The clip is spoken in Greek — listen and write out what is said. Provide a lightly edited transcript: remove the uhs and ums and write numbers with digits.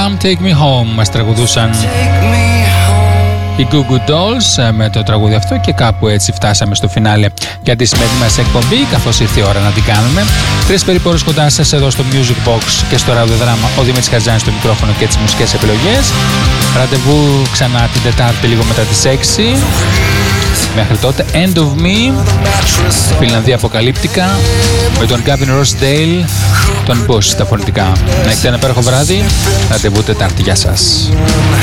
Come Take Me Home μας τραγουδούσαν οι Goo Goo Dolls με το τραγούδι αυτό και κάπου έτσι φτάσαμε στο φινάλε για τη σημερινή μας εκπομπή, καθώς ήρθε η ώρα να την κάνουμε. 3 περίπου ώρες κοντά σας εδώ στο Music Box και στο ραδιοδράμα, ο Δημήτρης Χατζάνης στο μικρόφωνο και τις μουσικές επιλογές. Ραντεβού ξανά την Τετάρτη λίγο μετά τις 6. Μέχρι τότε, End of Me, Φιλανδία Αποκαλύπτικα, με τον Gavin Rossdale, τον Bush στα φωνητικά. Να έχετε ένα υπέροχο βράδυ, ραντεβού Τετάρτη, γεια σας.